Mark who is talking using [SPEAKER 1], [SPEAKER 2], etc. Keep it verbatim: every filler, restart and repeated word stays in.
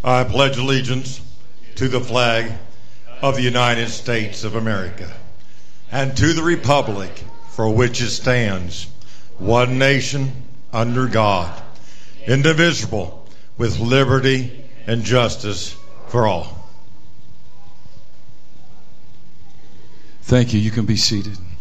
[SPEAKER 1] I pledge allegiance to the flag of the United States of America and to the republic for which it stands, one nation, under God, indivisible, with liberty and justice for all.
[SPEAKER 2] Thank you. You can be seated.